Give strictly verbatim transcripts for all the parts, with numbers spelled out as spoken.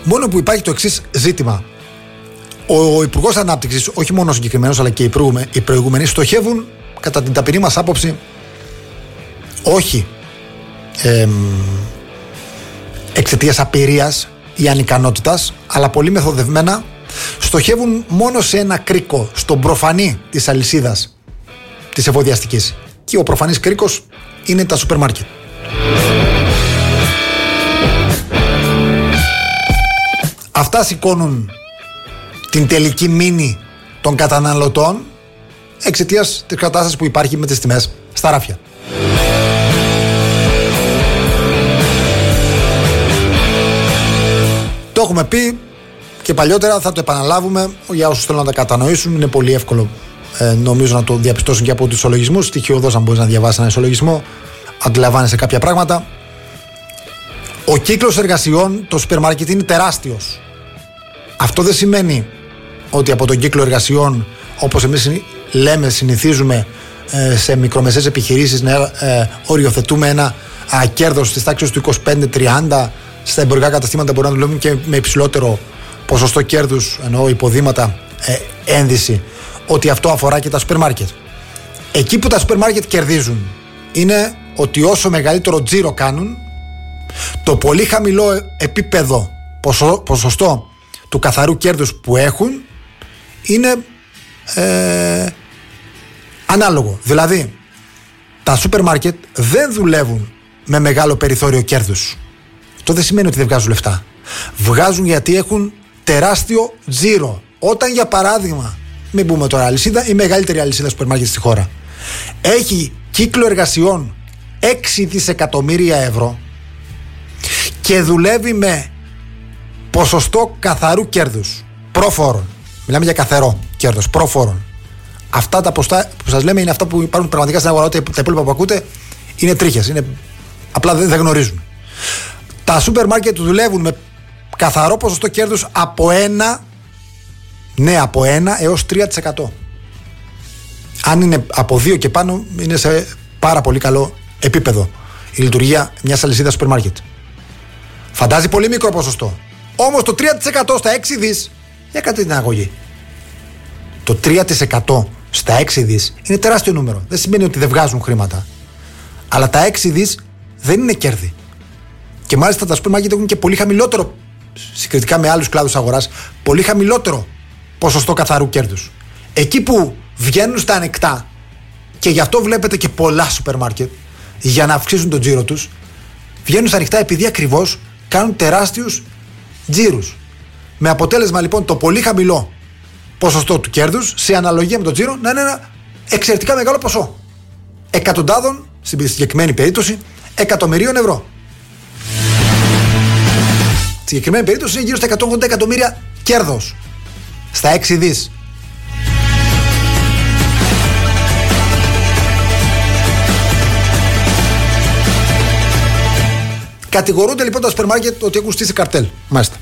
Μόνο που υπάρχει το εξής ζήτημα. Ο Υπουργός Ανάπτυξης, όχι μόνο ο συγκεκριμένος, αλλά και οι προηγούμενοι, στοχεύουν, κατά την ταπεινή μας άποψη, όχι ε, εξαιτίας απειρίας ή ανικανότητας, αλλά πολύ μεθοδευμένα στοχεύουν μόνο σε ένα κρίκο, στον προφανή της αλυσίδας της εφοδιαστικής. Και ο προφανής κρίκος είναι τα σούπερ μάρκετ. Αυτά σηκώνουν την τελική μήνυ των καταναλωτών εξαιτίας της κατάστασης που υπάρχει με τις τιμές στα ράφια. Το έχουμε πει και παλιότερα, θα το επαναλάβουμε για όσους θέλουν να τα κατανοήσουν. Είναι πολύ εύκολο ε, νομίζω να το διαπιστώσουν και από τους ισολογισμούς. Στοιχειοδός, αν μπορείς να διαβάσεις ένα ισολογισμό, αντιλαμβάνεσαι κάποια πράγματα. Ο κύκλος εργασιών, το σούπερ μάρκετ είναι τεράστιος. Αυτό δεν σημαίνει ότι από τον κύκλο εργασιών, όπως εμείς λέμε, συνηθίζουμε ε, σε μικρομεσαίες επιχειρήσεις να ε, οριοθετούμε ένα α, κέρδος στις τάξεις του είκοσι πέντε με τριάντα. Στα εμπορικά καταστήματα μπορεί να δουλεύουν και με υψηλότερο ποσοστό κέρδους, εννοώ υποδήματα, ε, ένδυση, ότι αυτό αφορά και τα σούπερ μάρκετ. Εκεί που τα σούπερ μάρκετ κερδίζουν είναι ότι όσο μεγαλύτερο τζίρο κάνουν, το πολύ χαμηλό επίπεδο ποσο, ποσοστό του καθαρού κέρδους που έχουν είναι ε, ανάλογο. Δηλαδή, τα σούπερ μάρκετ δεν δουλεύουν με μεγάλο περιθώριο κέρδους. Αυτό δεν σημαίνει ότι δεν βγάζουν λεφτά. Βγάζουν γιατί έχουν τεράστιο τζίρο. Όταν, για παράδειγμα, μην πούμε τώρα αλυσίδα, η μεγαλύτερη αλυσίδα σούπερ μάρκετ στη χώρα έχει κύκλο εργασιών έξι δισεκατομμύρια ευρώ και δουλεύει με ποσοστό καθαρού κέρδους προφόρων. Μιλάμε για καθαρό κέρδος προφόρων. Αυτά τα ποστά που σας λέμε είναι αυτά που υπάρχουν πραγματικά στην αγορά. Τα υπόλοιπα που ακούτε είναι τρίχες. Είναι... Απλά δεν, δεν γνωρίζουν. Τα σούπερ μάρκετ δουλεύουν με καθαρό ποσοστό κέρδους από ένα, ναι, από ένα έως τρία τοις εκατό. Αν είναι από δύο και πάνω, είναι σε πάρα πολύ καλό επίπεδο η λειτουργία μιας αλυσίδας σούπερ μάρκετ. Φαντάζει πολύ μικρό ποσοστό. Όμως το τρία τοις εκατό στα έξι δις, για κάτι την αγωγή. Το τρία τοις εκατό στα έξι δις είναι τεράστιο νούμερο. Δεν σημαίνει ότι δεν βγάζουν χρήματα. Αλλά τα έξι δις δεν είναι κέρδη. Και μάλιστα τα σούπερ μάρκετ έχουν και πολύ χαμηλότερο, συγκριτικά με άλλους κλάδους αγοράς, πολύ χαμηλότερο ποσοστό καθαρού κέρδους. Εκεί που βγαίνουν στα ανεκτά, και γι' αυτό βλέπετε και πολλά σούπερ μάρκετ, για να αυξήσουν τον τζίρο τους, βγαίνουν στα ανοιχτά επειδή ακριβώς κάνουν τεράστιους τζίρους. Με αποτέλεσμα λοιπόν το πολύ χαμηλό ποσοστό του κέρδους σε αναλογία με τον τζίρο να είναι ένα εξαιρετικά μεγάλο ποσό. Εκατοντάδων, στην συγκεκριμένη περίπτωση, εκατομμυρίων ευρώ. Στη συγκεκριμένη περίπτωση είναι γύρω στα εκατόν ογδόντα εκατομμύρια κέρδος. Στα έξι δις. Κατηγορούνται λοιπόν τα σούπερ μάρκετ ότι έχουν στήσει καρτέλ. Μάλιστα.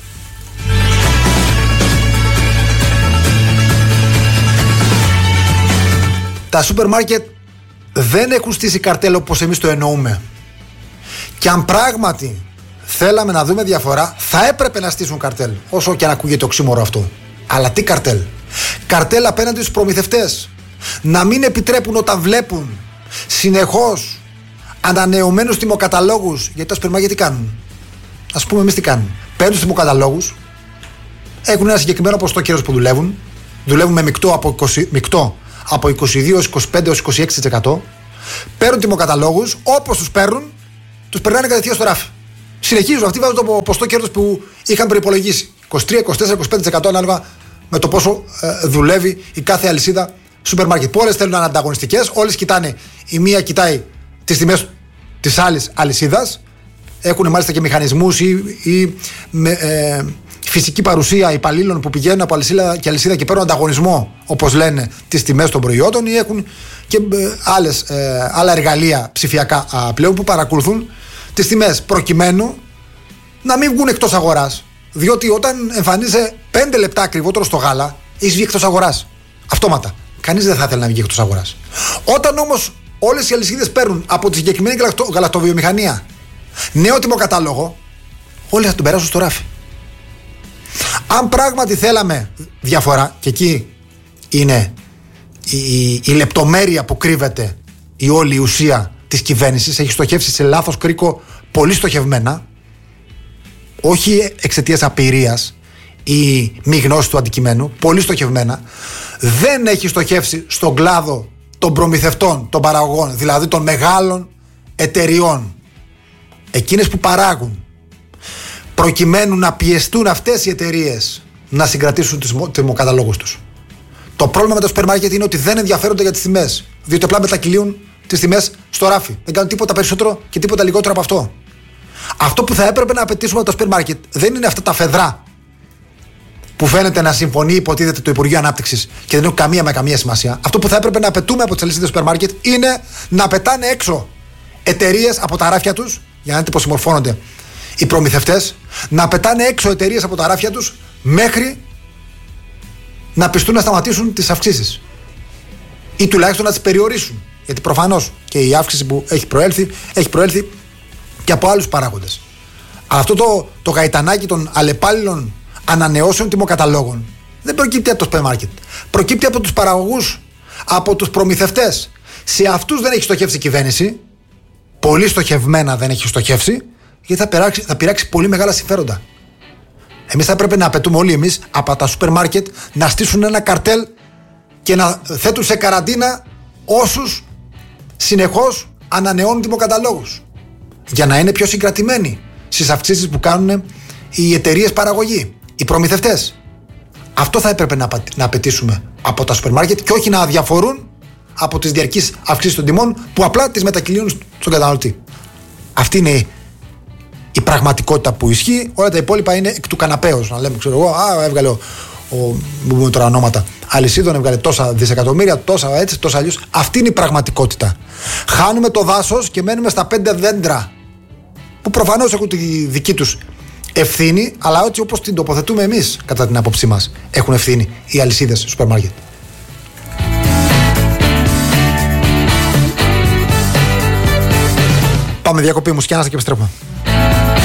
Τα σούπερ μάρκετ δεν έχουν στήσει καρτέλ όπως εμείς το εννοούμε. Και αν πράγματι θέλαμε να δούμε διαφορά, θα έπρεπε να στήσουν καρτέλ. Όσο και αν ακούγεται οξύμορο αυτό. Αλλά τι καρτέλ? Καρτέλ απέναντι στους προμηθευτές. Να μην επιτρέπουν όταν βλέπουν συνεχώς ανανεωμένους τιμοκαταλόγους. Γιατί τα σούπερ μάρκετ τι κάνουν? Ας πούμε εμείς τι κάνουν? Παίρνουν τους τιμοκαταλόγους, έχουν ένα συγκεκριμένο ποσοστό κέρδος που δουλεύουν. Δουλεύουν με μεικτό από, είκοσι, μεικτό από είκοσι δύο έως είκοσι πέντε έως είκοσι έξι τοις εκατό. Παίρνουν τιμοκαταλόγους, όπως τους παίρνουν, τους περνάνε κατευθείαν στο ράφι. Συνεχίζουν, αυτοί βάζουν το ποσοστό κέρδος που είχαν προϋπολογίσει. είκοσι τρία, είκοσι τέσσερα, είκοσι πέντε τοις εκατό ανάλογα με το πόσο ε, δουλεύει η κάθε αλυσίδα σούπερ μάρκετ. Όλες θέλουν να είναι ανταγωνιστικές, όλες κοιτάνε, η μία κοιτάει τις τιμές της άλλης αλυσίδας. Έχουν μάλιστα και μηχανισμούς ή, ή με, ε, φυσική παρουσία υπαλλήλων που πηγαίνουν από αλυσίδα και αλυσίδα και παίρνουν ανταγωνισμό, όπως λένε, τις τιμές των προϊόντων, ή έχουν και ε, άλλες, ε, άλλα εργαλεία ψηφιακά α, πλέον που παρακολουθούν τις τιμές προκειμένου να μην βγουν εκτός αγοράς. Διότι όταν εμφανίζεσαι πέντε λεπτά ακριβότερο στο γάλα, είσαι βγει εκτός αγοράς. Αυτόματα. Κανείς δεν θα ήθελε να βγει εκτός αγοράς. Όταν όμως όλες οι αλυσίδες παίρνουν από τη συγκεκριμένη γαλακτοβιομηχανία νέο τιμοκατάλογο, όλοι θα τον περάσουν στο ράφι. Αν πράγματι θέλαμε διαφορά, και εκεί είναι η, η, η λεπτομέρεια που κρύβεται η όλη η ουσία της κυβέρνησης, έχει στοχεύσει σε λάθος κρίκο πολύ στοχευμένα, όχι εξαιτίας απειρίας ή μη γνώση του αντικειμένου, πολύ στοχευμένα. Δεν έχει στοχεύσει στον κλάδο των προμηθευτών, των παραγωγών, δηλαδή των μεγάλων εταιριών, εκείνες που παράγουν, προκειμένου να πιεστούν αυτές οι εταιρείες να συγκρατήσουν τους τιμοκαταλόγους τους. Το πρόβλημα με το σούπερ μάρκετ είναι ότι δεν ενδιαφέρονται για τις τιμές, διότι απλά μετακυλίουν τις τιμές στο ράφι. Δεν κάνουν τίποτα περισσότερο και τίποτα λιγότερο από αυτό. Αυτό που θα έπρεπε να απαιτήσουμε από το σούπερ μάρκετ δεν είναι αυτά τα φεδρά που φαίνεται να συμφωνεί, υποτίθεται, το Υπουργείο Ανάπτυξης και δεν έχουν καμία με καμία σημασία. Αυτό που θα έπρεπε να απαιτούμε από τις αλυσίδες σούπερ μάρκετ είναι να πετάνε έξω εταιρείες από τα ράφια τους, για να δείτε πώς συμμορφώνονται οι προμηθευτές, να πετάνε έξω εταιρείες από τα ράφια τους μέχρι να πιστούν να σταματήσουν τις αυξήσεις ή τουλάχιστον να τις περιορίσουν. Γιατί προφανώς και η αύξηση που έχει προέλθει, έχει προέλθει και από άλλους παράγοντες. Αυτό το, το γαϊτανάκι των αλλεπάλληλων ανανεώσεων τιμοκαταλόγων δεν προκύπτει από το σούπερ μάρκετ. Προκύπτει από τους παραγωγούς, από τους προμηθευτές. Σε αυτούς δεν έχει στοχεύσει η κυβέρνηση. Πολύ στοχευμένα δεν έχει στοχεύσει, γιατί θα πειράξει, θα πειράξει πολύ μεγάλα συμφέροντα. Εμείς θα πρέπει να απαιτούμε όλοι εμείς από τα σούπερ μάρκετ να στήσουν ένα καρτέλ και να θέτουν σε καραντίνα όσους συνεχώς ανανεώνουν τιμοκαταλόγους, για να είναι πιο συγκρατημένοι στις αυξήσεις που κάνουν οι εταιρείες παραγωγή, οι προμηθευτές. Αυτό θα έπρεπε να, να απαιτήσουμε από τα σούπερ μάρκετ και όχι να διαφορούν από τις διαρκείς αυξήσεις των τιμών που απλά τις μετακυλίουν στον καταναλωτή. Αυτή είναι η πραγματικότητα που ισχύει. Όλα τα υπόλοιπα είναι εκ του καναπέως. Να λέμε, ξέρω εγώ, α, έβγαλε ο, ο, πούμε τώρα ονόματα, αλυσίδων, έβγαλε τόσα δισεκατομμύρια, τόσα έτσι, τόσα αλλιώς. Αυτή είναι η πραγματικότητα. Χάνουμε το δάσος και μένουμε στα πέντε δέντρα, που προφανώς έχουν τη δική τους ευθύνη, αλλά έτσι όπως την τοποθετούμε εμείς, κατά την άποψή μας, έχουν ευθύνη οι αλυσίδες σούπερ μάρκετ. Πάμε διακοπή μουσική, και επιστρέφουμε.